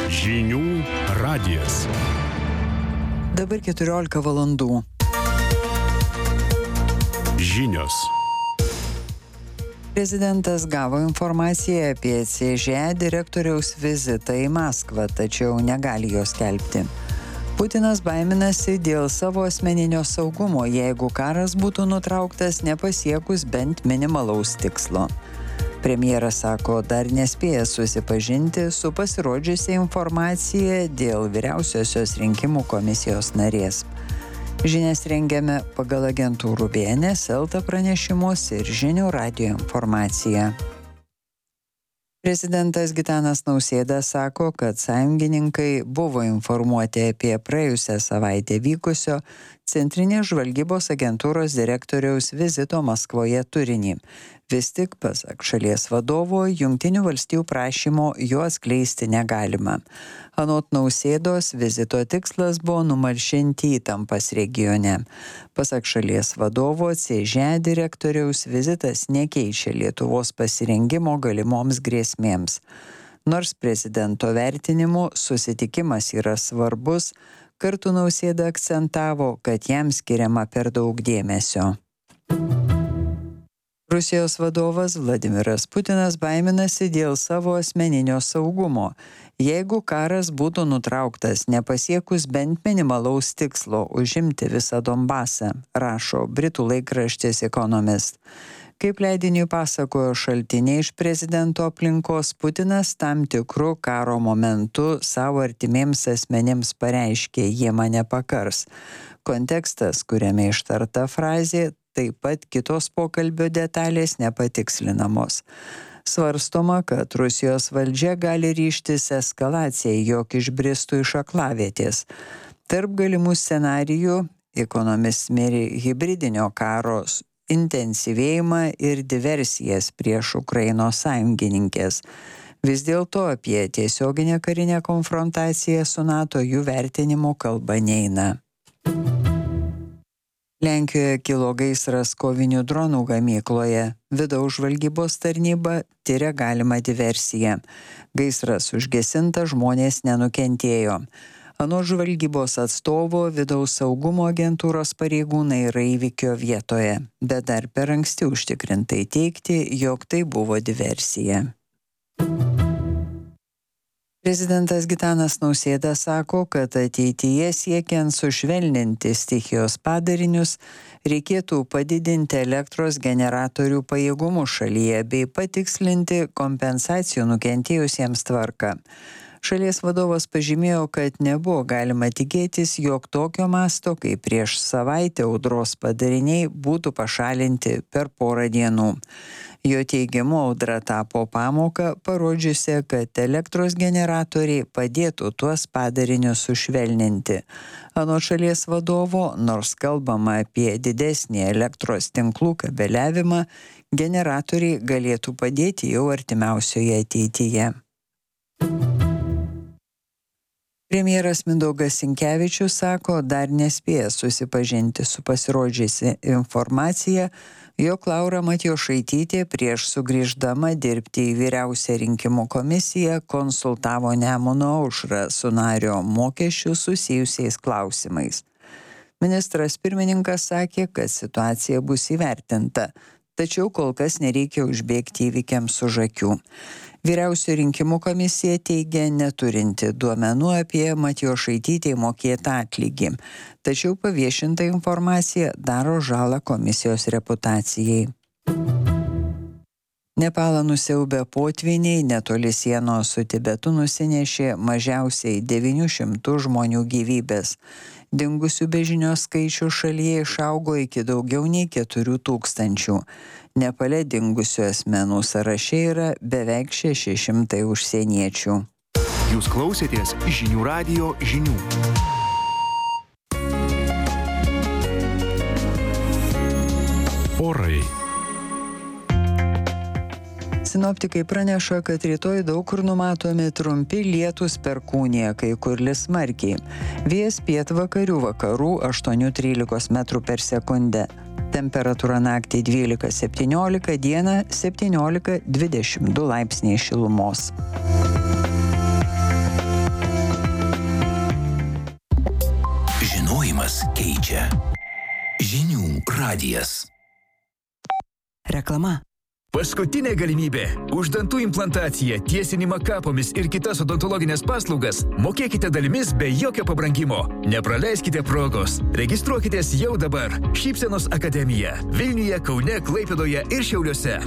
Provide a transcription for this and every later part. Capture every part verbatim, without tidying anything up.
Žinių radijas. Dabar keturiolika valandų. Žinios. Prezidentas gavo informaciją apie C Ž E direktoriaus vizitą į Maskvą, tačiau negali jos skelbti. Putinas baiminasi dėl savo asmeninio saugumo, jeigu karas būtų nutrauktas nepasiekus bent minimalaus tikslo. Premjeras sako, dar nespėjęs susipažinti su pasirodžiusia informacija dėl vyriausiosios rinkimų komisijos narės. Žinias rengiame pagal agentūrų B N S, Elta pranešimus ir Žinių radijo informaciją. Prezidentas Gitanas Nausėda sako, kad sąjungininkai buvo informuoti apie praėjusią savaitę vykusio Centrinės žvalgybos agentūros direktoriaus vizito Maskvoje turinį. Vis tik, pasak šalies vadovo, Jungtinių valstijų prašymo jo atskleisti negalima. Anot Nausėdos, vizito tikslas buvo numalšinti įtampas regione. Pasak šalies vadovo, C Ž E direktoriaus vizitas nekeičia Lietuvos pasirengimo galimoms grėsmėms. Nors prezidento vertinimu susitikimas yra svarbus, kartu Nausėda akcentavo, kad jam skiriama per daug dėmesio. Rusijos vadovas Vladimiras Putinas baiminasi dėl savo asmeninio saugumo. Jeigu karas būtų nutrauktas nepasiekus bent minimalaus tikslo užimti visą Donbasą, rašo britų laikraštis Economist. Kaip leidiniui pasakojo šaltiniai iš prezidento aplinkos, Putinas tam tikru karo momentu savo artimiems asmenims pareiškė, jie mane pakars. Kontekstas, kuriame ištarta frazė, taip pat kitos pokalbio detalės nepatikslinamos. Svarstoma, kad Rusijos valdžia gali ryžtis eskalacijai, jog išbristų iš aklavietės. Tarp galimų scenarijų Economist miri hibridinio karo intensyvėjimą ir diversijas prieš Ukrainos sąjungininkės. Vis dėlto apie tiesioginę karinę konfrontaciją su NATO jų vertinimu kalba neina. Lenkijoje kilo gaisras kovinių dronų gamykloje. Vidaus žvalgybos tarnyba tiria galimą diversiją. Gaisras užgesinta, žmonės nenukentėjo. Anot žvalgybos atstovo, vidaus saugumo agentūros pareigūnai yra įvykio vietoje, bet dar per anksti užtikrintai teigti, jog tai buvo diversija. Prezidentas Gitanas Nausėda sako, kad ateityje siekiant sušvelninti stichijos padarinius, reikėtų padidinti elektros generatorių pajėgumus šalyje bei patikslinti kompensacijų nukentėjusiems tvarką. Šalies vadovas pažymėjo, kad nebuvo galima tikėtis, jog tokio masto, kaip prieš savaitę audros padariniai, būtų pašalinti per porą dienų. Jo teigimu, audra tapo pamoka, parodžiusi, kad elektros generatoriai padėtų tuos padarinius sušvelninti. Anot šalies vadovo, nors kalbama apie didesnį elektros tinklų kabeliavimą, generatoriai galėtų padėti jau artimiausioje ateityje. Premjeras Mindaugas Sinkevičius sako, dar nespėjęs susipažinti su pasirodžiusia informacija, jog Laura Matjošaitytė prieš sugrįždama dirbti į vyriausią rinkimų komisiją konsultavo Nemuno aušrą su nario mokesčių susijusiais klausimais. Ministras pirmininkas sakė, kad situacija bus įvertinta, tačiau kol kas nereikia užbėgti įvykiams už akių. Vyriausioji rinkimų komisija teigia neturinti duomenų apie Matjošaitytei mokėtą atlygį, tačiau paviešinta informacija daro žalą komisijos reputacijai. Nepalą nusiaubę potvyniai netoli sienos su Tibetu nusinešė mažiausiai devynių šimtų žmonių gyvybės. Dingusių be žinios skaičių šalyje išaugo iki daugiau nei keturių tūkstančių. Nepale dingusių asmenų sąraše yra beveik šeši šimtai užsieniečių. Jūs klausėtės Žinių radijo žinių. Orai. Sinoptikai praneša, kad rytoj daug kur numatomi trumpi lietūs perkūnija, kai kur lis smarkiai. Vėjas pietvakarių vakarų aštuoni trylika metrų per sekundę. Temperatūra naktį dvylika septyniolika, dieną septyniolika dvidešimt du laipsniai šilumos. keičia. Žinių radijas. Reklama. Paskutinė galimybė. Už dantų implantaciją, tiesinimą kapomis ir kitas odontologinės paslaugas mokėkite dalimis be jokio pabrangimo. Nepraleiskite progos. Registruokitės jau dabar. Šypsenos akademija. Vilniuje, Kaune, Klaipėdoje ir Šiauliuose.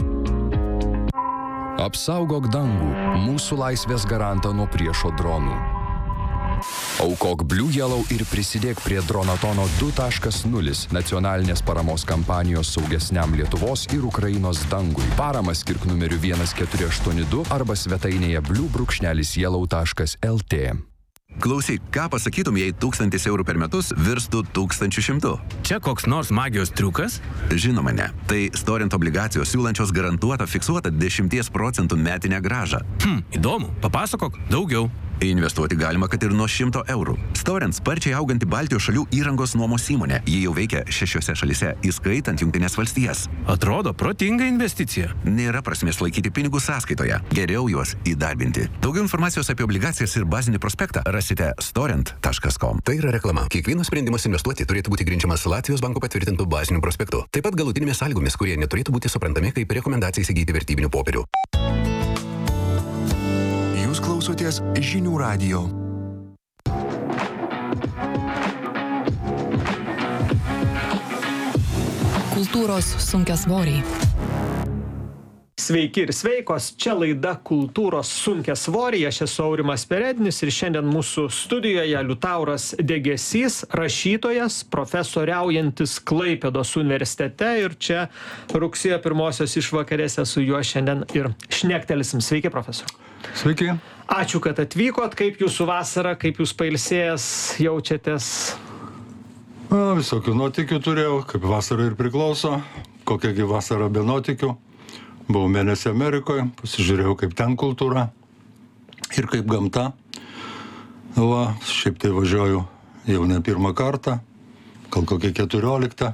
Apsaugok dangų, mūsų laisvės garantą nuo priešo dronų. Aukok Blue Yellow ir prisidėk prie Dronatono du taškas nulis nacionalinės paramos kampanijos saugesniam Lietuvos ir Ukrainos dangui. Paramą skirk numeriu vienas keturi aštuoni du arba svetainėje blue brūkšnelis yellow taškas el tė. Klausyk, ką pasakytum, jei tūkstantis eurų per metus virstų tūkstančių šimtų? Čia koks nors magijos triukas? Žinoma ne. Tai Storint obligacijos siūlančios garantuotą fiksuotą dešimties procentų metinę grąžą. Hm, įdomu. Papasakok daugiau. Investuoti galima, kad ir nuo šimto eurų. Storint sparčiai auganti Baltijos šalių įrangos nuomos įmonė. Ji jau veikia šešiose šalyse, įskaitant Jungtines valstijas. Atrodo protinga investicija. Nėra prasmės laikyti pinigus sąskaitoje. Geriau juos įdarbinti. Daugiau informacijos apie obligacijas ir bazinį prospektą rasite storint taškas com. Tai yra reklama. Kiekvienas sprendimas investuoti turėtų būti grindžiamas Latvijos banko patvirtintų bazinių prospektų. Taip pat galutinėmis sąlygomis, kurie neturėtų būti suprantami kaip rekomendacija įsigyti vertybinių popierių. Jūs klausotės Žinių radijo. Kultūros sunkiasvoriai. Sveiki ir sveikos, čia laida Kultūros sunkiasvoriai, aš esu Aurimas Perednis ir šiandien mūsų studijoje Liutauras Degėsys, rašytojas, profesoriaujantis Klaipėdos universitete ir čia rugsėjo pirmosios išvakarėse su juo šiandien ir šnektelsim. Sveiki, profesoriau. Sveiki. Ačiū, kad atvykot, kaip jūsų vasara, kaip jūs pailsėjęs jaučiatės? Na, visokių nuotykių turėjau, kaip vasara ir priklauso, kokiagi vasara be nuotykių. Buvau mėnesį Amerikoje, pasižiūrėjau, kaip ten kultūra ir kaip gamta. Va, šiaip tai važiuoju jau ne pirmą kartą, gal kokie keturioliktą.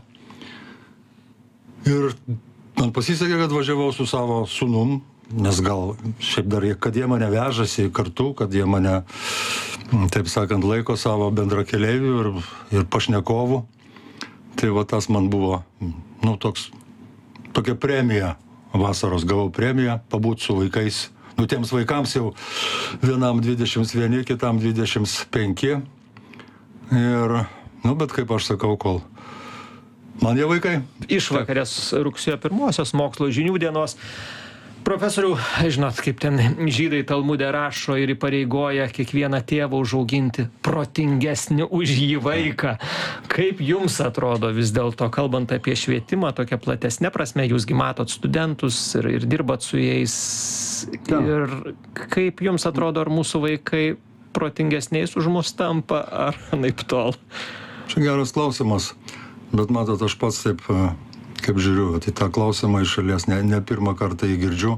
Ir man pasisekė, kad važiavau su savo sūnum, nes gal šiaip dar, kad jie mane vežasi kartu, kad jie mane, taip sakant, laiko savo bendrakeleivių ir, ir pašnekovų. Tai va tas man buvo, nu, toks, tokia premija. Vasaros gavau premiją, pabūt su vaikais. Nu, tiems vaikams jau vienam dvidešimt vieni, kitam dvidešimt penki. Ir, nu, bet kaip aš sakau, kol man jie vaikai. Išvakarės rugsėjo pirmosios mokslo žinių dienos. Profesoriau, žinot, kaip ten žydai Talmude rašo ir įpareigoja kiekvieną tėvą užauginti protingesnį už jį vaiką. Kaip jums atrodo vis dėlto, kalbant apie švietimą, tokia platesnė prasme, jūsgi matot studentus ir, ir dirbat su jais. Ta. Ir kaip jums atrodo, ar mūsų vaikai protingesniais už mus tampa, ar naip tol? Čia geras klausimas, bet matot, aš pats taip, kaip žiūriu, tai tą klausimą iš šalies ne, ne pirmą kartą jį girdžiu.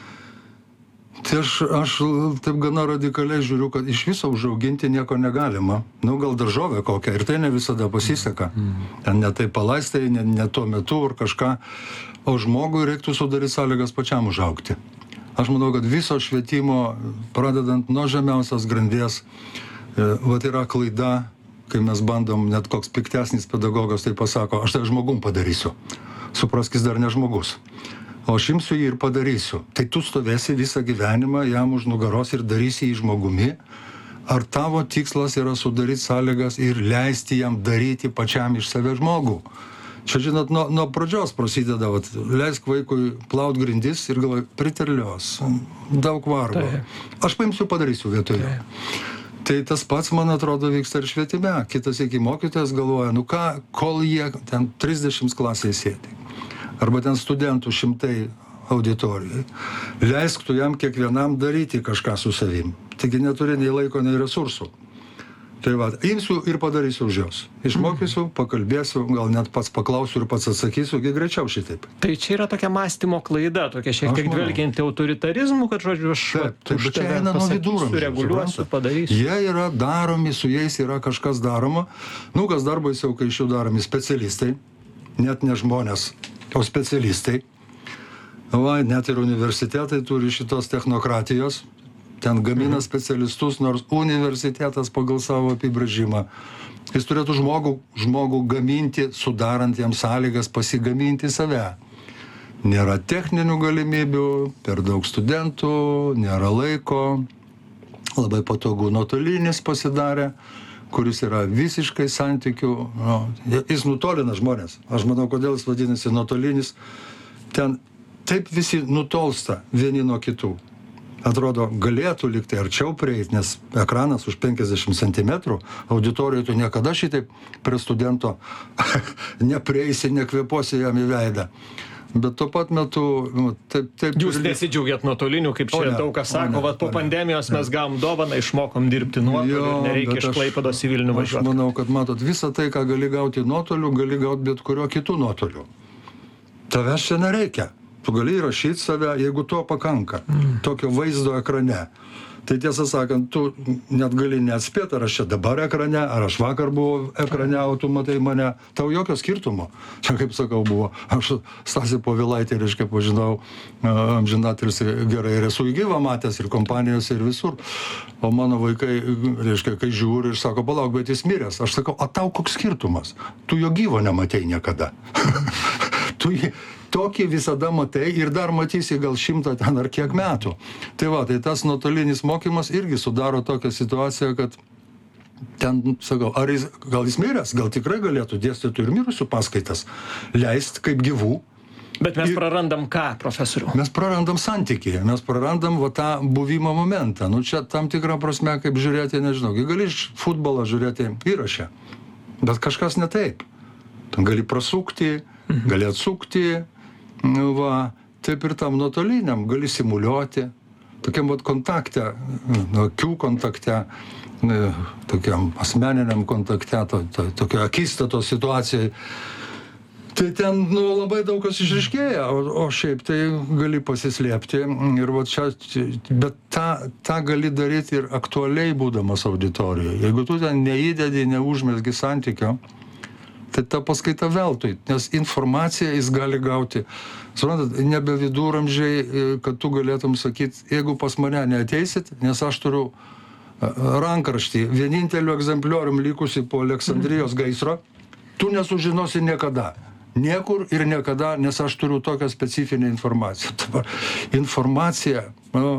Tai aš, aš taip gana radikaliai žiūriu, kad iš viso užauginti nieko negalima. Nu, gal daržovę kokią, ir tai ne visada pasiseka. Ten ne tai palaistai, ne, ne tuo metu ar kažką, o žmogui reiktų sudaryti sąlygas pačiam užaugti. Aš manau, kad viso švietimo, pradedant nuo žemiausios grandies, vat yra klaida, kai mes bandom, net koks piktesnis pedagogas tai pasako, aš tai žmogum padarysiu. Supraskis dar ne žmogus. O aš imsiu jį ir padarysiu. Tai tu stovėsi visą gyvenimą jam už nugaros ir darysi jį žmogumi. Ar tavo tikslas yra sudaryti sąlygas ir leisti jam daryti pačiam iš save žmogų? Čia, žinot, nuo, nuo pradžios prasideda, vat, leisk vaikui plaut grindis ir galvoju, priterlios, daug vargo. Tai. Aš paimsiu, padarysiu vietoje. Tai tas pats, man atrodo, vyksta ir švietime. Kitas iki mokytojas galvoja, nu ką, kol jie ten trisdešimt klasėje sėdi. Arba ten studentų šimtai auditorijai. Leisk tu jam kiekvienam daryti kažką su savim. Taigi neturi nei laiko, nei resursų. Tai va, imsiu ir padarysiu už jos. Išmokysiu, pakalbėsiu, gal net pats paklausiu ir pats atsakysiu, kiek greičiau šitaip. Tai čia yra tokia mąstymo klaida, tokia šiek tiek dvelgianti autoritarizmu, kad žodžiu, aš taip, taip, bet čia eina nuo viduramžių, reguliuosiu, padarysiu. Jie yra daromi, su jais yra kažkas daroma. Nu, kas dar baisiau, kai iš jų daromi specialistai, net ne žmonės, o specialistai. Va, net ir universitetai turi šitos technokratijos. Ten gamina specialistus, nors universitetas pagal savo apibrėžimą Jis turėtų žmogų, žmogų gaminti, sudarant jam sąlygas pasigaminti save. Nėra techninių galimybių, per daug studentų, nėra laiko, labai patogu nuotolinis pasidarė, kuris yra visiškai santykių, no, jis nutolina žmonės. Aš manau, kodėl jis vadinasi nuotolinis. Ten taip visi nutolsta vieni nuo kitų. Atrodo, galėtų likti arčiau prieiti, nes ekranas už penkiasdešimt centimetrų, auditorijoje tu niekada šitaip prie studento neprieisi, nekvėposi jam į veidą. Bet tuo pat metu... Nu, taip, taip, Jūs nesidžiaugiat nuotoliniu, kaip čia daug kas sako, ne, vat po pandemijos mes gavom dovaną, išmokom dirbti nuotoliu ir nereikia iš Klaipėdos į Vilnių važiuoti. Aš manau, kad matot, visą tai, ką gali gauti nuotoliu, gali gauti bet kurio kitų nuotoliu. Tavęs čia nereikia. Tu gali įrašyti save, jeigu to pakanka, mm. tokio vaizdo ekrane. Tai tiesą sakant, tu net gali neatspėti, ar aš čia dabar ekrane, ar aš vakar buvau ekrane, o tu matai mane. Tau jokio skirtumo. Čia, kaip sakau, buvo. Aš Stasį Povilaitį, reiškia, pažinau, amžinatilsį gerai ir esu į gyvą matęs ir kompanijose ir visur. O mano vaikai, reiškia, kai žiūri ir sako, palauk, bet jis miręs. Aš sakau, o tau koks skirtumas? Tu jo gyvo nematei niekada. Tu jį tokį visada matai ir dar matysi gal šimtą ten ar kiek metų. Tai va, tai tas nuotolinis mokymas irgi sudaro tokią situaciją, kad ten, sakau, ar jis, gal jis miręs, gal tikrai galėtų dėstytų ir mirusių paskaitas leist kaip gyvų. Bet mes ir prarandam ką, profesoriau? Mes prarandam santykį, mes prarandam va tą buvimo momentą. Nu čia tam tikrą prasme, kaip žiūrėti, nežinau, gali futbolą žiūrėti įrašę, bet kažkas ne taip. Ten gali prasukti, gali atsukti, va, taip ir tam nuotoliniam gali simuliuoti, tokiam vat kontakte, akių kontakte, tokiam asmeniniam kontakte, to, to, tokio akistato situacijai. Tai ten nu, labai daug kas išriškėja, o, o šiaip tai gali pasislėpti. Ir va čia, bet tą, tą gali daryti ir aktualiai būdamas auditorijoje. Jeigu tu ten neįdedi, neužmesgi santykio, tai ta paskaita veltui, nes informaciją jis gali gauti. Suprantat, nebe viduramžiai, kad tu galėtum sakyti, jeigu pas mane neateisit, nes aš turiu rankraštį, vieninteliu egzempliorium likusi po Aleksandrijos gaisro, tu nesužinosi niekada. Niekur ir niekada, nes aš turiu tokią specifinę informaciją. Dabar informacija, nu,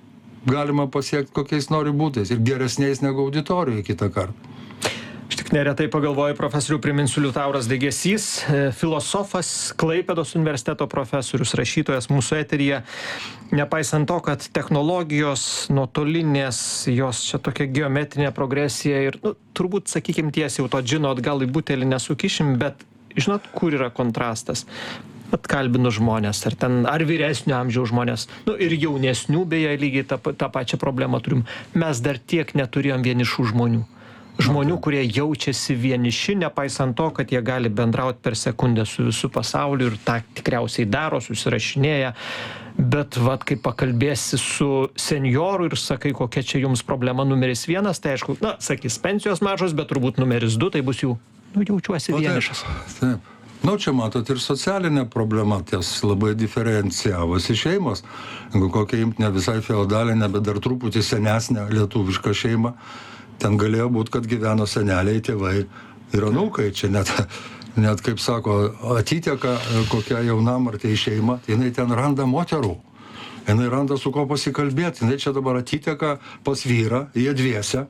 galima pasiekti kokiais nori būtais ir geresniais negu auditorijoje kitą kartą. Neretai pagalvoju, profesorių, priminsiu, Liutauras Degėsys, filosofas, Klaipėdos universiteto profesorius, rašytojas mūsų eteryje. Nepaisant to, kad technologijos nuotolinės, jos čia tokia geometrinė progresija ir, nu, turbūt, sakykim, tiesiai jau to džino atgal į butelį nesukišim, bet žinot, kur yra kontrastas? Pat kalbinu žmonės, ar ten, ar vyresnio amžiaus žmonės, nu ir jaunesnių, beje, lygiai tą, tą pačią problemą turim. Mes dar tiek neturėjom vienišų žmonių. Žmonių, kurie jaučiasi vieniši, nepaisant to, kad jie gali bendrauti per sekundę su visų pasauliu ir tą tikriausiai daro, susirašinėja. Bet vat, kai pakalbėsi su senjoru ir sakai, kokia čia jums problema numeris vienas, tai aišku, na, sakys, pensijos mažos, bet turbūt numeris du, tai bus jų, nu, jaučiuosi vienišas. Taip, taip. Nu, čia matot ir socialinė problema, ties labai diferencijavosi šeimos. Jeigu kokia imt ne visai feodalinė, bet dar truputį senesnė lietuviška šeima, ten galėjo būti, kad gyveno seneliai, tėvai ir anūkai. Čia net, net kaip sako, atiteka kokia jaunam ar tai šeima, tai jinai ten randa moterų. Jinai randa su ko pasikalbėti. Jinai čia dabar atiteka pas vyrą, jie dviese.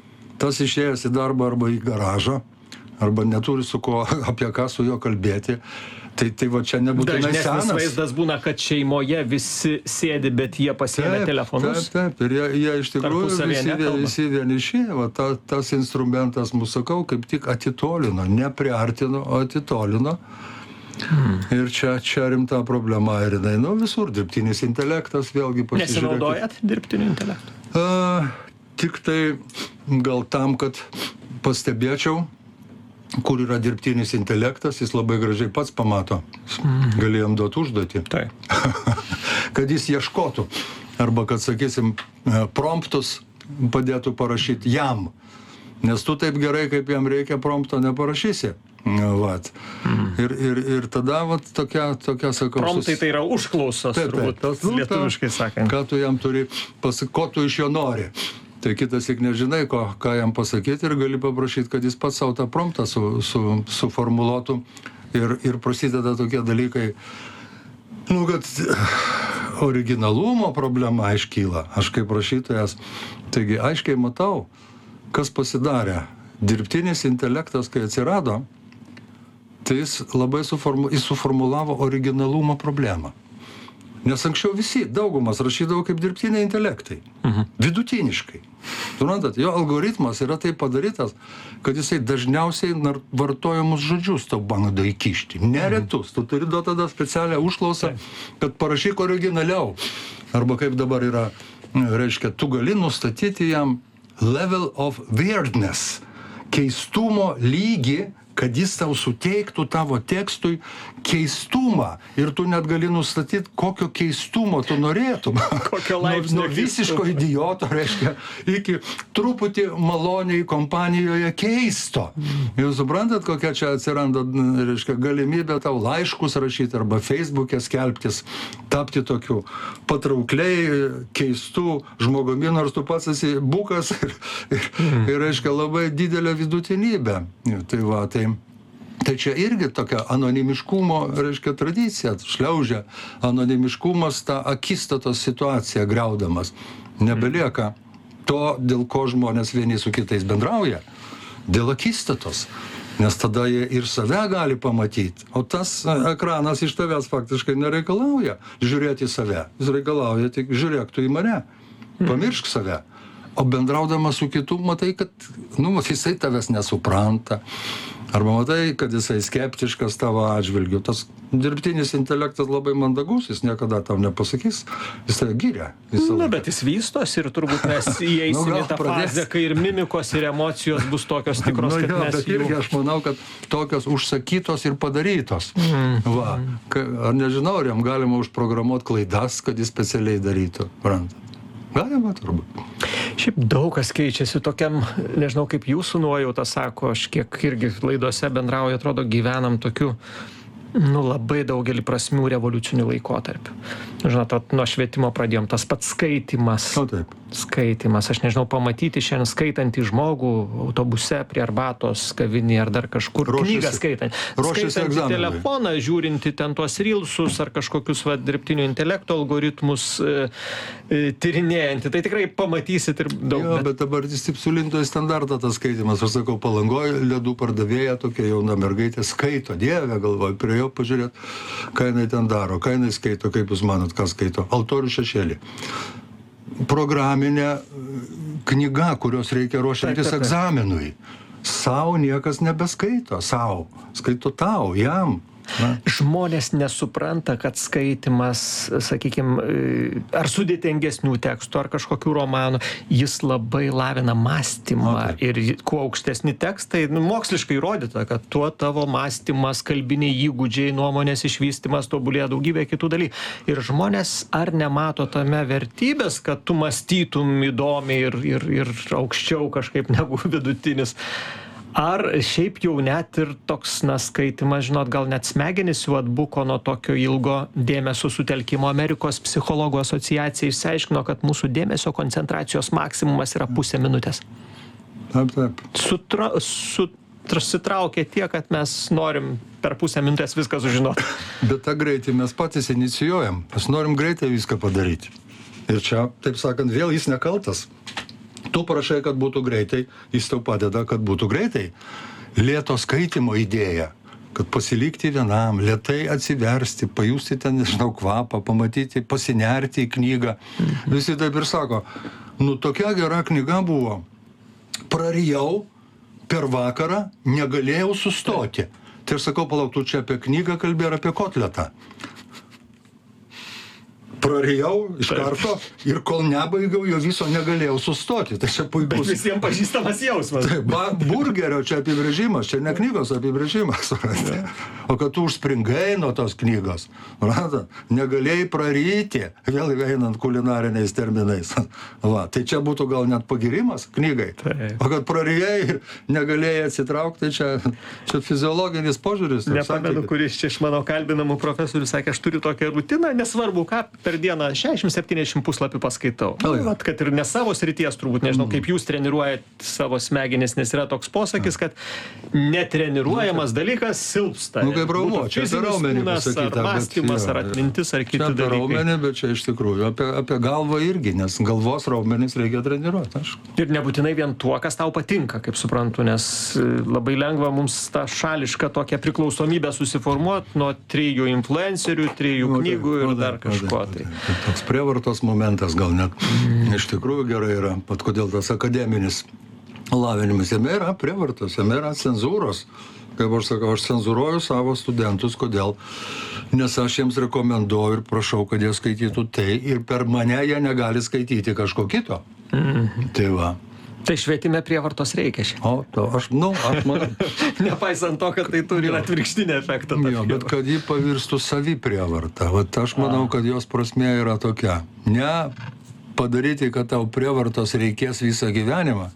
Tas išėjęs į darbą arba į garažą, arba neturi su ko, apie ką su juo kalbėti. Tai, tai va čia nebūtinai senas. Dažnesnis vaizdas būna, kad šeimoje visi sėdi, bet jie pasiėmė telefonus. Taip, taip, ir jie, jie iš tikrųjų visi, visi vieniši. Va, ta, tas instrumentas, mūsų sakau, kaip tik atitolino, ne priartino, o atitolino. Hmm. Ir čia, čia rimta problema ir jinai, nu, visur dirbtinis intelektas, vėlgi pasižiūrėkit. Nesinaudojat dirbtiniu intelektu? A, tik tai gal tam, kad pastebėčiau, kur yra dirbtinis intelektas, jis labai gražiai pats pamato. Mm. Galėjom duoti užduotį. Tai. Kad jis ieškotų. Arba, kad, sakysim, promptus padėtų parašyti jam. Nes tu taip gerai, kaip jam reikia, prompto neparašysi. Vat. Mm. Ir, ir, ir tada, vat, tokia, tokia sakau... Promptai tai yra užklausos, taip, turbūt, taip, tas, nu, lietuviškai sakant. Ką tu jam turi pasakoti, ko tu iš jo nori. tai kitas tik nežinai, ko, ką jam pasakyti ir gali paprašyti, kad jis pats savo tą promptą su, su, suformuluotų ir, ir prasideda tokie dalykai, nu, kad originalumo problema iškyla. Aš kaip rašytojas, taigi aiškiai matau, kas pasidarė. Dirbtinis intelektas, kai atsirado, tai jis labai suformu, jis suformulavo originalumo problemą. Nes anksčiau visi, daugumas rašydavo kaip dirbtiniai intelektai. Mhm. Vidutiniškai. Suprantat, jo algoritmas yra taip padarytas, kad jisai dažniausiai vartojamus žodžius tau bando įkišti. Neretus. Tu turi duoti tada specialią užklausą, kad parašyk originaliau. Arba kaip dabar yra, reiškia, tu gali nustatyti jam level of weirdness, keistumo lygį, kad jis tau suteiktų tavo tekstui keistumą. Ir tu net gali nustatyti, kokio keistumo tu norėtum. Kokio laipsnio nuo, nuo visiško idioto, reiškia, iki truputį maloniai kompanijoje keisto. Jūs suprantat, kokia čia atsiranda, reiškia, galimybė tau laiškus rašyti arba Facebook'e skelbtis, tapti tokiu patraukliai keistų žmogumi, nors tu pats esi bukas ir, ir, ir reiškia, labai didelę vidutinybę. Tai va, tai Tai čia irgi tokia anonimiškumo, reiškia, tradicija, šliaužia anonimiškumas tą akistatos situaciją griaudamas. Nebelieka to, dėl ko žmonės vieni su kitais bendrauja, dėl akistatos. Nes tada jie ir save gali pamatyti. O tas ekranas iš tavęs faktiškai nereikalauja žiūrėti į save. Jis reikalauja tik žiūrėk tu į mane, pamiršk save. O bendraudamas su kitu matai, kad nu, jisai tavęs nesupranta. Arba matai, kad jisai skeptiškas tavo atžvilgiu. Tas dirbtinis intelektas labai mandagus, jis niekada tau nepasakys, jis tai giria. Na, bet jis vystos ir turbūt mes įeisime į tą fazę, kai ir mimikos, ir emocijos bus tokios tikros, kad mes bet irgi aš manau, kad tokios užsakytos ir padarytos. Mm. Va, ar nežinau, ar jam galima užprogramuoti klaidas, kad jis specialiai darytų. Brandat. Galima turbūt. Šiaip daug kas keičiasi tokiam, nežinau, kaip jūsų nuojauta sako, aš kiek irgi laidose bendrauju, atrodo, gyvenam tokiu, nu, labai daugelį prasmių revoliucinių laikotarpių. Žinot, nuo švietimo pradėjom, tas pats skaitimas. O taip. Skaitimas, aš nežinau, pamatyti šiandien skaitantį žmogų autobuse prie arbatos, kavinėje ar dar kažkur. Ruošiasi, knygą skaitant. Skaitantį telefoną, žiūrinti ten tuos reelsus ar kažkokius va, dirbtinio intelekto algoritmus e, e, tyrinėjantį. Tai tikrai pamatysit ir daug. Jo, bet, bet dabar jis taip sulinto į standartą tas skaitimas. Aš sakau, Palangoje ledų pardavėja, tokia jauna mergaitė, skaito, dieve, galvoju, prie jo pažiūrėt, ką jinai ten daro, ką jinai skaito, kaip jūs manot, ką skaito. Altorių šešėlį. Programinė knyga, kurios reikia ruošiantis egzaminui. Sau niekas nebeskaito, sau. Skaito tau, jam. Na. Žmonės nesupranta, kad skaitimas, sakykime, ar sudėtingesnių tekstų, ar kažkokių romanų, jis labai lavina mąstymą. Okay. Ir kuo aukštesni tekstai, nu, moksliškai įrodyta, kad tuo tavo mąstymas, kalbiniai įgūdžiai, nuomonės išvystymas tobulėja daugybė kitų dalykų. Ir žmonės ar nemato tame vertybės, kad tu mąstytum įdomiai ir, ir, ir aukščiau kažkaip negu vidutinis. Ar šiaip jau net ir toks, na, skaitimas, žinot, gal net smegenys jau atbuko nuo tokio ilgo dėmesio sutelkimo. Amerikos psichologų asociacija išsiaiškino, kad mūsų dėmesio koncentracijos maksimumas yra pusė minutės. Taip, taip. Sutra, susitraukia tiek, kad mes norim per pusę minutės viską sužinoti. Bet tą greitį mes patys inicijuojam. Mes norim greitai viską padaryti. Ir čia, taip sakant, vėl jis nekaltas. Tu prašai, kad būtų greitai, jis tau padeda, kad būtų greitai. Lėto skaitimo idėja, kad pasilikti vienam, lėtai atsiversti, pajusti ten, nežinau, kvapą, pamatyti, pasinerti į knygą. Visi taip ir sako, nu tokia gera knyga buvo, prarijau per vakarą, negalėjau sustoti. Tai aš sakau, palauk, tu čia apie knygą kalbė ar apie kotletą. Prarijau iš karto ir kol nebaigiau, jo viso negalėjau sustoti. Tai čia puikus. Bet visiems pažįstamas jausmas. Tai ba, burgerio čia apibrėžimas, čia ne knygos apibrėžimas. O kad tu užspringai nuo tos knygos, rata, negalėjai praryti, vėl einant kulinariniais terminais. Va, tai čia būtų gal net pagirimas knygai. Taip. O kad prarijai ir negalėjai atsitraukti, tai čia, čia fiziologinis požiūris. Nepamenu, kuris čia iš mano kalbinamų profesorių sakė, aš turiu tokią rutiną, nesvarbu ką, per per dieną šešiasdešimt septyniasdešimt puslapių paskaitau. Nu, vat, kad ir ne savo srities, turbūt, nežinau, kaip jūs treniruojat savo smegenis, nes yra toks posakis, kad netreniruojamas dalykas silpsta. Nu, kaip raumuo, čia apie raumenį pasakyta. Ar mąstymas, ar atmintis, ar kiti dalykai. Čia apie raumenį, bet čia iš tikrųjų apie, apie galvą irgi, nes galvos raumenis reikia treniruoti. Aš. Ir nebūtinai vien tuo, kas tau patinka, kaip suprantu, nes labai lengva mums tą šališką tokią priklausomybę susiformuoti nuo trijų influencerių, trijų nu, knygų ir nu, dar kažko. Tai. Tai toks prievartos momentas gal net mm. iš tikrųjų gerai yra, pat kodėl tas akademinis lavinimas, jame yra prievartos, jame yra cenzūros. Kaip aš sakau, aš cenzūruoju savo studentus, kodėl? Nes aš jiems rekomenduoju ir prašau, kad jie skaitytų tai ir per mane jie negali skaityti kažko kito. Mm. Tai va. Tai švietime prievartos reikia šiandien. O, to aš, nu, aš manau. Nepaisant to, kad tai turi ir atvirkštinį efektą. Jo, bet kad jį pavirstų savi prievartą. Vat aš manau, kad jos prasmė yra tokia. Ne padaryti, kad tau prievartos reikės visą gyvenimą,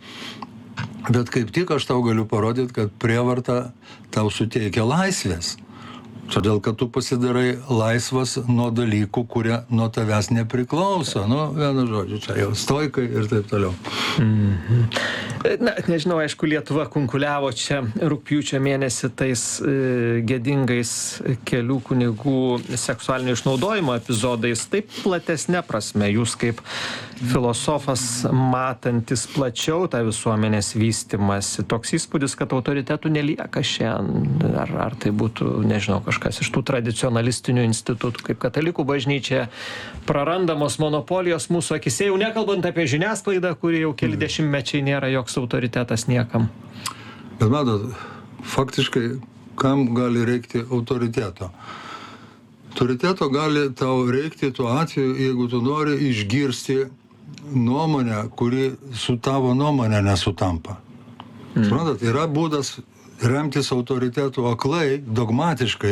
bet kaip tik aš tau galiu parodyti, kad prievarta tau suteikia laisvės. Todėl, kad tu pasidarai laisvas nuo dalykų, kurie nuo tavęs nepriklauso. Nu, vienu žodžiu, čia jau stoikai ir taip toliau. Mm-hmm. Na, nežinau, aišku, Lietuva kunkuliavo čia rugpjūčio mėnesį tais e, gėdingais kelių kunigų seksualinio išnaudojimo epizodais. Taip platesnė prasme, jūs kaip filosofas matantis plačiau tą visuomenės vystimąsi, toks įspūdis, kad autoritetų nelieka šiandien. Ar, ar tai būtų, nežinau, kažkas iš tų tradicionalistinių institutų, kaip katalikų bažnyčia, prarandamos monopolijos mūsų akise, jau nekalbant apie žiniasklaidą, kuri jau keli dešimtmečiai nėra joks autoritetas niekam. Bet matot, faktiškai, kam gali reikti autoriteto? Autoriteto gali tau reikti tuo atveju, jeigu tu nori išgirsti nuomonę, kuri su tavo nuomonė nesutampa. Mm. Suprantat, yra būdas remtis autoritetu aklai, dogmatiškai,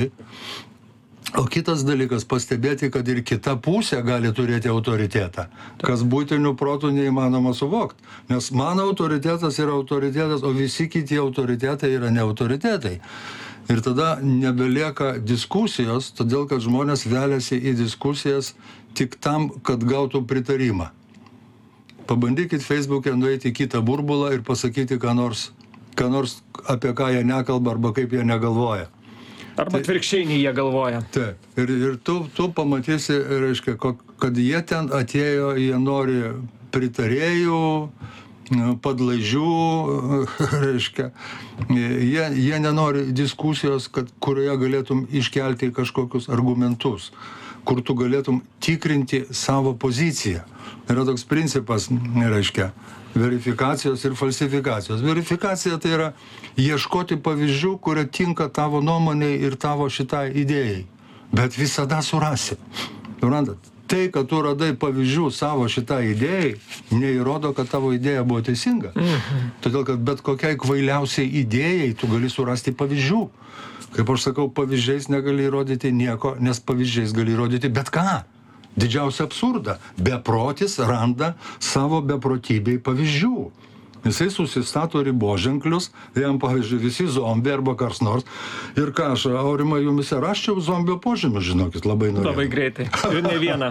o kitas dalykas pastebėti, kad ir kita pusė gali turėti autoritetą, kas būtinių protų neįmanoma suvokti. Nes mano autoritetas yra autoritetas, o visi kiti autoritetai yra ne autoritetai. Ir tada nebelieka diskusijos, todėl kad žmonės veliasi į diskusijas tik tam, kad gautų pritarimą. Pabandykit Facebook'e nueiti į kitą burbulą ir pasakyti, ką nors, ką nors apie ką jie nekalba arba kaip jie negalvoja. Arba atvirkščiai nei jie galvoja. Taip. Ir, ir tu, tu pamatysi, reiškia, kad jie ten atėjo, jie nori pritarėjų, padlaižių, reiškia, jie, jie nenori diskusijos, kad, kurioje galėtum iškelti kažkokius argumentus, kur tu galėtum tikrinti savo poziciją. Yra toks principas, reiškia, verifikacijos ir falsifikacijos. Verifikacija tai yra ieškoti pavyzdžių, kurie tinka tavo nuomonei ir tavo šitai idėjai. Bet visada surasi. Suprantat? Tai, kad tu radai pavyzdžių savo šitai idėjai, neįrodo, kad tavo idėja buvo teisinga. Mhm. Todėl, kad bet kokiai kvailiausiai idėjai tu gali surasti pavyzdžių. Kaip aš sakau, pavyzdžiais negali įrodyti nieko, nes pavyzdžiais gali įrodyti bet ką. Didžiausia absurda. Beprotis randa savo beprotybei pavyzdžių. Jisai susistato riboženklius, jam pavyzdžiui visi zombiai arba kars nors. Ir ką aš, Aurimai, jumise raščiau zombio požymį, žinokit, labai norėjau. Labai greitai. Ir ne vieną.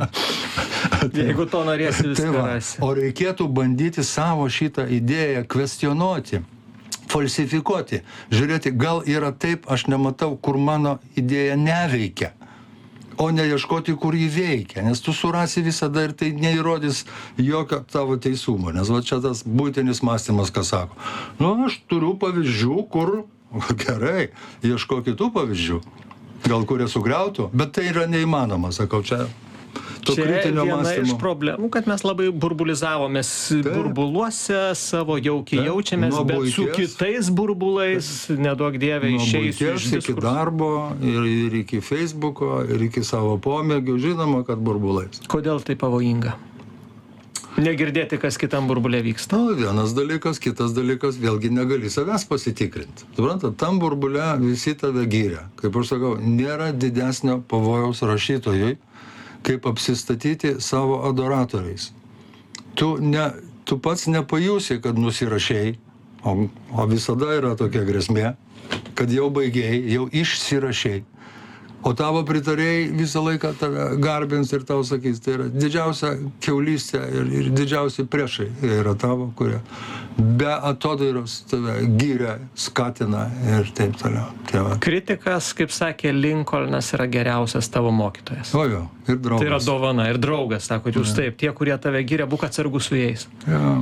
Jeigu to norėsi, viską tai rasi. O reikėtų bandyti savo šitą idėją kvestionuoti, falsifikuoti. Žiūrėti, gal yra taip, aš nematau, kur mano idėja neveikia. O neieškoti, kur jį veikia, nes tu surasi visada ir tai neįrodys jokio tavo teisumo, nes va čia tas būtinis mąstymas, ką sako. Nu, aš turiu pavyzdžių, kur, gerai, ieško kitų pavyzdžių, gal kurie sugriautų, bet tai yra neįmanoma, sakau, čia to kritinio mąstymo. Čia viena iš problemų, kad mes labai burbulizavomės burbuluose, savo jaukiai jaučiamės, bet buities, su kitais burbulais, neduok dievė, išeisiu iš diskurso. Iki darbo, ir, ir iki Facebooko, ir iki savo pomėgių, žinoma, kad burbulais. Kodėl tai pavojinga? Negirdėti, kas kitam burbulė vyksta. Nu, vienas dalykas, kitas dalykas, vėlgi negali savęs pasitikrinti. Suprantat, tam burbulė visi tave gyrė. Kaip aš sakau, nėra didesnio pavojaus rašytojui, kaip apsistatyti savo adoratoriais. Tu, ne, tu pats nepajusi, kad nusirašėjai, o, o visada yra tokia grėsmė, kad jau baigėjai, jau išsirašėjai, O tavo pritarėjai visą laiką tave garbins ir tau sakys, tai yra didžiausia kiaulystė ir, ir didžiausi priešai yra tavo, kurie be atodairos tave gyria, skatina ir taip toliau. Tėva. Kritikas, kaip sakė Lincolnas, yra geriausias tavo mokytojas. O jo, ir draugas. Tai yra dovana, ir draugas, sako, jūs taip, tie, kurie tave gyria, būk atsargus su jais. Ja.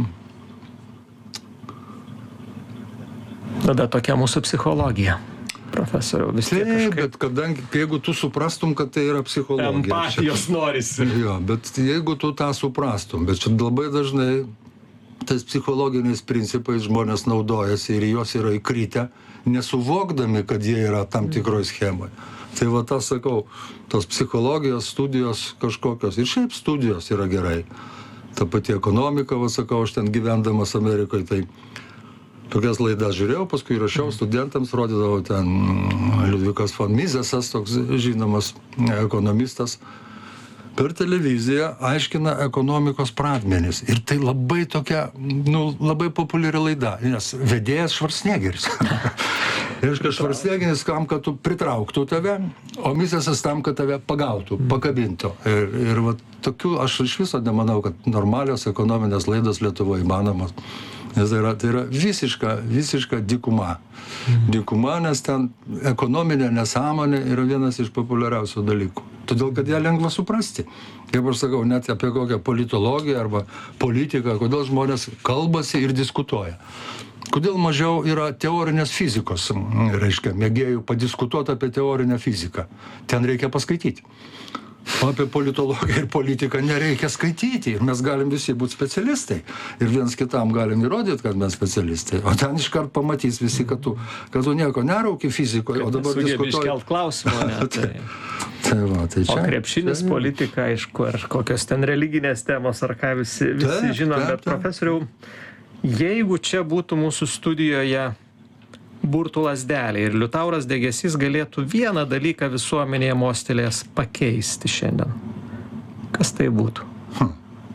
Tada tokia mūsų psichologija. Profesoriau, vis tiek Taip, kažkaip... bet kadangi, jeigu tu suprastum, kad tai yra psichologija. Empatijos norisi. Jo, bet jeigu tu tą suprastum, bet čia labai dažnai tais psichologiniais principais žmonės naudojasi ir jos yra įkritę, nesuvokdami, kad jie yra tam tikroj schemai. Tai va tas, sakau, tos psichologijos studijos kažkokios, ir šiaip studijos yra gerai. Ta pati ekonomika, va sakau, aš ten gyvendamas Amerikoje, tai tokias laidas žiūrėjau, paskui rašiau studentams, rodydavau ten Liudvikas von Misesas, toks žinomas ekonomistas, per televiziją aiškina ekonomikos pradmenis. Ir tai labai tokia, nu, labai populiari laida, nes vedėjas Švarcnegeris. Reiškia, Švarcnegeris kam, kad tu pritrauktų tave, o Misesas tam, kad tave pagautų, pakabintų. Ir, ir va, tokių, aš iš viso nemanau, kad normalios ekonominės laidos Lietuvoje įmanomas. Nes tai yra, tai yra visiška, visiška dykuma. Dykuma, nes ten ekonominė nesąmonė yra vienas iš populiariausių dalykų. Todėl, kad ją lengva suprasti. Kaip aš sakau, net apie kokią politologiją arba politiką, kodėl žmonės kalbasi ir diskutuoja. Kodėl mažiau yra teorinės fizikos, reiškia, mėgėjų padiskutuoti apie teorinę fiziką. Ten reikia paskaityti. O apie politologiją ir politiką nereikia skaityti. Ir mes galim visi būti specialistai. Ir viens kitam galim įrodyti, kad mes specialistai. O ten iškart pamatys visi, kad tu, kad tu nieko nerauki fizikoje, o dabar diskutuoji. Iškelt klausimą, ne? Tai... tai va, tai čia. O krepšinis, čia... politika, aišku, ar kokios ten religinės temos, ar ką visi, visi taip, žinom. Taip, bet, profesoriau, jeigu čia būtų mūsų studijoje burtų lazdelė ir Liutauras Degėsys galėtų vieną dalyką visuomenėje mostelės pakeisti šiandien. Kas tai būtų? Hm.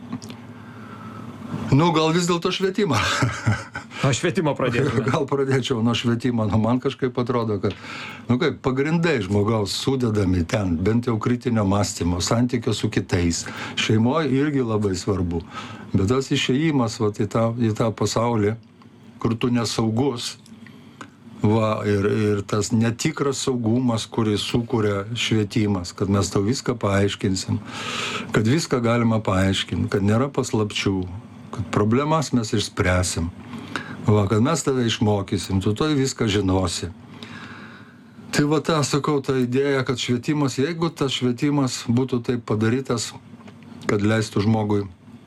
Nu, gal vis dėlto švietimą. Nuo švietimo pradėtume. Gal pradėčiau nuo švietimo. Nu, man kažkaip atrodo, kad nu, kaip, pagrindai žmogaus sudedami ten, bent jau kritinio mąstymo, santykio su kitais. Šeimoje irgi labai svarbu. Bet tas išėjimas va, į, tą, į tą pasaulį, kur tu nesaugus, va, ir, ir tas netikras saugumas, kurį sukuria švietimas, kad mes tau viską paaiškinsim, kad viską galima paaiškinti, kad nėra paslapčių, kad problemas mes išspręsim, va, kad mes tave išmokysim, tu to viską žinosi. Tai va tą sakau, ta idėja, kad švietimas, jeigu tas švietimas būtų taip padarytas, kad leistų žmogui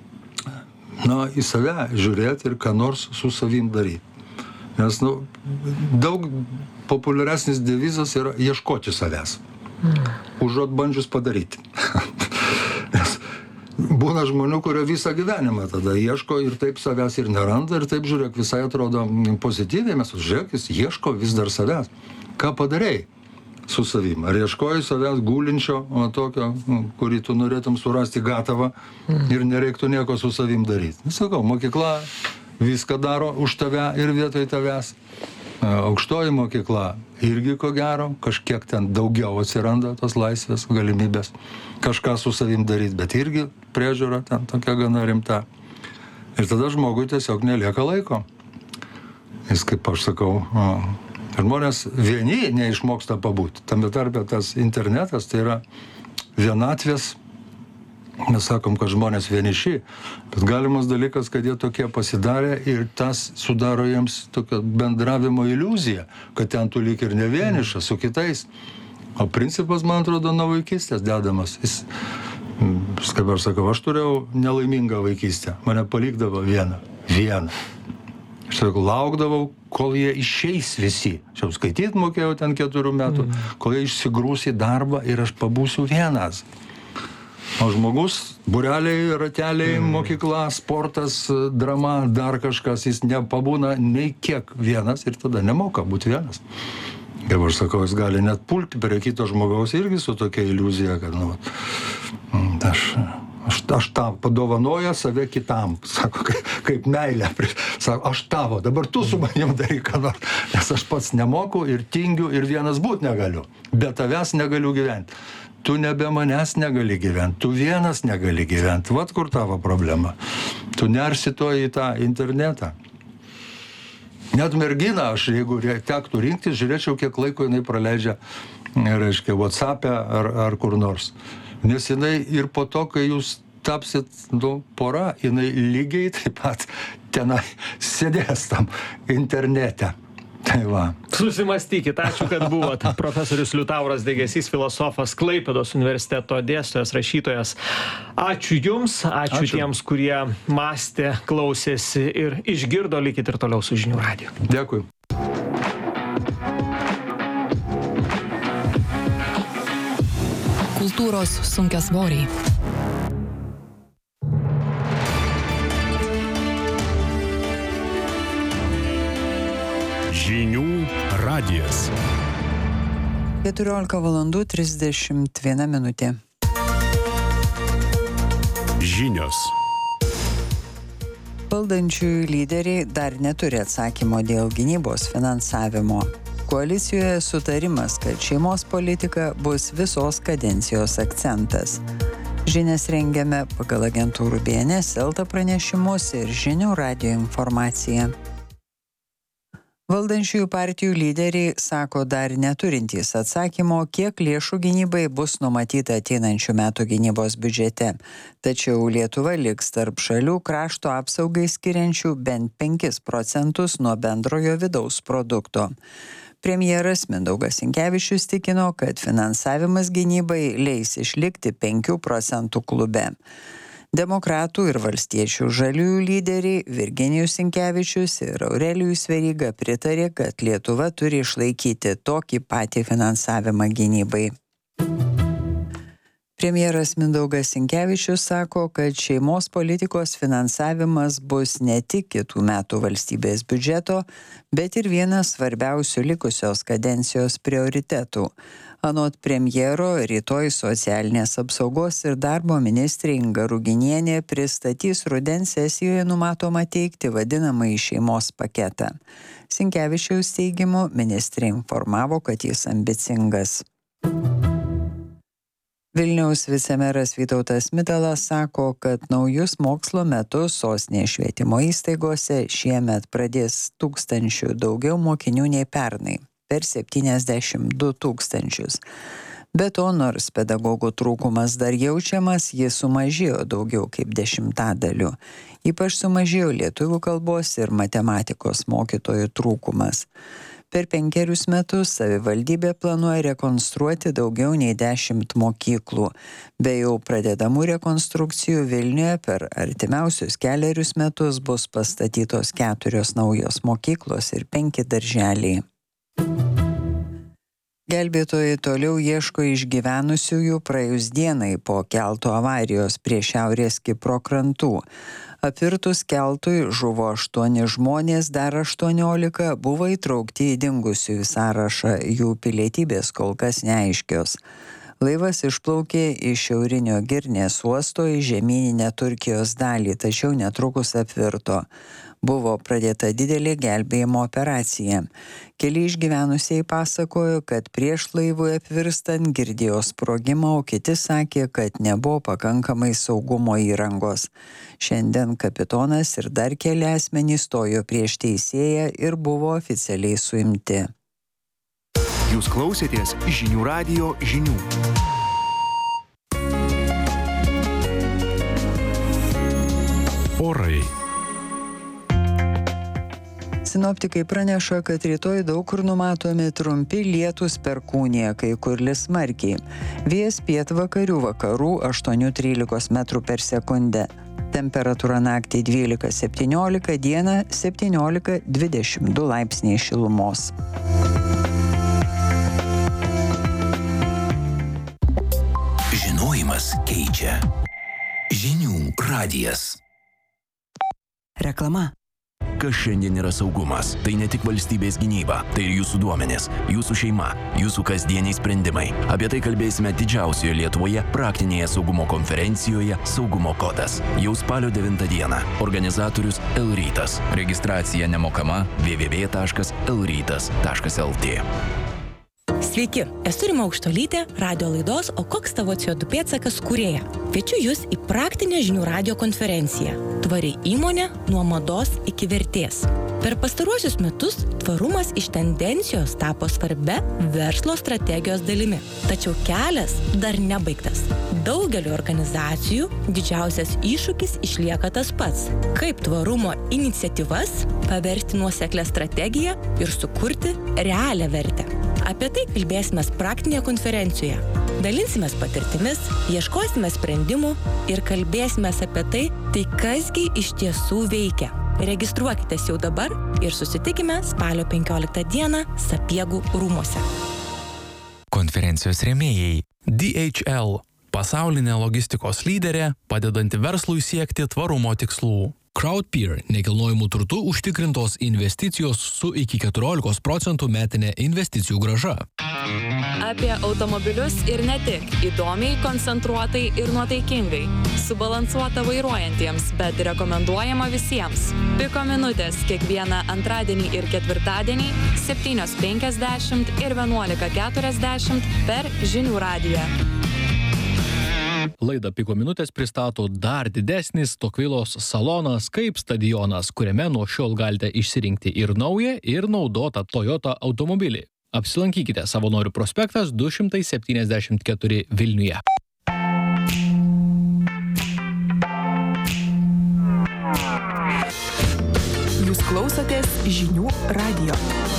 na, į save žiūrėti ir ką nors su savim daryti. Nes nu, daug populiaresnis devizas yra ieškoti savęs, užuot bandžius padaryti. Nes būna žmonių, kurie visą gyvenimą tada ieško ir taip savęs ir neranda, ir taip žiūrėk, visai atrodo pozityviai, mes žiūrėk, jis ieško vis dar savęs. Ką padarei su savim? Ar ieškoji savęs gulinčio, o tokio, kurį tu norėtum surasti gatavą ir nereiktų nieko su savim daryti? Sakau, mokykla viską daro už tave ir vietoj tavęs. Aukštoji mokykla irgi ko gero, kažkiek ten daugiau atsiranda tos laisvės, galimybės kažką su savim daryti, bet irgi priežiūra ten tokia gana rimta. Ir tada žmogui tiesiog nelieka laiko. Jis, kaip aš sakau, žmonės vieni neišmoksta pabūti. Tame tarpe tas internetas, tai yra vienatvės. Mes sakom, kad žmonės vieniši, bet galimas dalykas, kad jie tokie pasidarė ir tas sudaro jiems tokią bendravimo iliuziją, kad ten tu lyg ir ne vienišas su kitais. O principas, man atrodo, nuo vaikystės dedamas. Jis, kaip aš sakau, aš turėjau nelaimingą vaikystę. Mane palikdavo vieną. Vieną. Aš sakau, laukdavau, kol jie išeis visi. Aš jau skaityti mokėjau ten keturių metų, mm. kol jie išsigrūs į darbą ir aš pabūsiu vienas. O žmogus, būreliai, rateliai, mm. mokykla, sportas, drama, dar kažkas, jis nepabūna nei kiek vienas ir tada nemoka būti vienas. Kaip aš sakau, jis gali net pulti prie kito žmogaus irgi su tokia iliuzija, kad, nu, aš, Aš, aš tau padovanoju save kitam, sako, kaip, kaip meilė. Sako, aš tavo, dabar tu su manim daryk ką nors, nes aš pats nemoku ir tingiu ir vienas būt negaliu. Be tavęs negaliu gyventi. Tu nebe manęs negali gyventi, tu vienas negali gyventi. Vat kur tavo problema. Tu nersi to į tą internetą. Net merginą aš, jeigu tektų rinktis, žiūrėčiau, kiek laiko jinai praleidžia, reiškia, WhatsApp'e ar, ar kur nors. Nes jinai ir po to, kai jūs tapsit, nu, pora, jinai lygiai taip pat tenai sėdės tam internete. Tai va. Susimastykit, ačiū, kad buvot. Profesorius Liutauras Degėsys, filosofas, Klaipėdos universiteto dėstytojas, rašytojas. Ačiū Jums, ačiū, ačiū tiems, kurie mąstė, klausėsi ir išgirdo, likit ir toliau su Žinių radiju. Dėkui. Kultūros sunkiasvoriai. Žinių radijas. keturiolika valandų trisdešimt viena minutė. Žinios. Valdančiųjų lyderiai dar neturi atsakymo dėl gynybos finansavimo. Koalicijoje sutarimas, kad šeimos politika bus visos kadencijos akcentas. Žinias rengiame pagal agentūrų B N S, Elta pranešimus ir Žinių radijo informaciją. Valdančiųjų partijų lyderiai sako dar neturintys atsakymo, kiek lėšų gynybai bus numatyta ateinančių metų gynybos biudžete. Tačiau Lietuva liks tarp šalių krašto apsaugai skiriančių bent penkis procentus nuo bendrojo vidaus produkto. Premjeras Mindaugas Sinkevičius tikino, kad finansavimas gynybai leis išlikti penkių procentų klube. Demokratų ir valstiečių žaliųjų lyderiai Virginijus Sinkevičius ir Aurelijus Veryga pritarė, kad Lietuva turi išlaikyti tokį patį finansavimą gynybai. Premjeras Mindaugas Sinkevičius sako, kad šeimos politikos finansavimas bus ne tik kitų metų valstybės biudžeto, bet ir vienas svarbiausių likusios kadencijos prioritetų. Anot premjero, rytoj socialinės apsaugos ir darbo ministrė Inga Ruginienė pristatys rudens sesijoje numatoma teikti vadinamąjį šeimos paketą. Sinkevičiaus teigimu, ministrė informavo, kad jis ambicingas. Vilniaus vicemeras Vytautas Mitalas sako, kad naujus mokslo metus sostinės švietimo įstaigose šiemet pradės tūkstančių daugiau mokinių nei pernai, per septyniasdešimt du tūkstančius. Be to, nors pedagogų trūkumas dar jaučiamas, jis sumažėjo daugiau kaip dešimtadaliu. Ypač sumažėjo lietuvių kalbos ir matematikos mokytojų trūkumas. Per penkerius metus savivaldybė planuoja rekonstruoti daugiau nei dešimt mokyklų. Be jau pradedamų rekonstrukcijų Vilniuje per artimiausius kelerius metus bus pastatytos keturios naujos mokyklos ir penki darželiai. Gelbėtojai toliau ieško išgyvenusiųjų praėjus dienai po kelto avarijos prie Šiaurės Kipro krantų. Apvirtus keltui žuvo aštuoni žmonės, dar aštuoniolika buvo įtraukti į dingusiųjų sąrašą, jų pilietybės kol kas neaiškios. Laivas išplaukė iš šiaurinio Girnės uosto į žemyninę Turkijos dalį, tačiau netrukus apvirto. Buvo pradėta didelė gelbėjimo operacija. Keli išgyvenusieji pasakojo, kad prieš laivui apvirstant girdėjo sprogimą, o kiti sakė, kad nebuvo pakankamai saugumo įrangos. Šiandien kapitonas ir dar keli asmenys stojo prieš teisėją ir buvo oficialiai suimti. Jūs klausėtės Žinių radijo žinių. Orai. Sinoptikai praneša, kad rytoj daug kur numatomi trumpi lietūs perkūnija, kai kur lis smarkiai. Vėjas pietvakarių vakarų aštuoni trylika metrų per sekundę. Temperatūra naktį dvylika septyniolika, dieną septyniolika dvidešimt du laipsniai šilumos. Žinojimas keičia. Žinių radijas. Reklama. Kas šiandien yra saugumas? Tai ne tik valstybės gynyba, tai ir jūsų duomenės, jūsų šeima, jūsų kasdieniai sprendimai. Apie tai kalbėsime didžiausioje Lietuvoje praktinėje saugumo konferencijoje Saugumo kodas. Jau spalio devintą dieną. Organizatorius L-Rytas. Registracija nemokama w w w taškas l rytas taškas l t. Sveiki, esu Rima Aukštolytė, radio laidos O koks tavo C O du pėdsakas kūrėja. Kviečiu jūs į praktinę žinių radio konferenciją. Tvari įmonė nuo mados iki vertės. Per pastaruosius metus tvarumas iš tendencijos tapo svarbia verslo strategijos dalimi. Tačiau kelias dar nebaigtas. Daugeliu organizacijų didžiausias iššūkis išlieka tas pats. Kaip tvarumo iniciatyvas paversti nuoseklę strategiją ir sukurti realią vertę. Apie tai kalbėsime praktinėje konferencijoje. Dalinsimės patirtimis, ieškosime sprendimų ir kalbėsime apie tai, tai kasgi iš tiesų veikia. Registruokitės jau dabar ir susitikime spalio penkioliktą dieną Sapiegų rūmuose. Konferencijos rėmėjai D H L – pasaulinė logistikos lyderė, padedanti verslui siekti tvarumo tikslų. Crowdpeer – nekilnojamų turtų užtikrintos investicijos su iki keturiolikos procentų metinė investicijų grąža. Apie automobilius ir ne tik. Įdomiai, koncentruotai ir nuotaikingai. Subalansuota vairuojantiems, bet rekomenduojama visiems. Piko minutės kiekvieną antradienį ir ketvirtadienį septynios penkiasdešimt ir vienuolika keturiasdešimt per Žinių radiją. Laidą Piko minutės pristato dar didesnis Tokvilos salonas kaip stadionas, kuriame nuo šiol galite išsirinkti ir naują, ir naudotą Toyota automobilį. Apsilankykite Savanorių prospektas du šimtai septyniasdešimt keturi Vilniuje. Jūs klausotės Žinių radijo.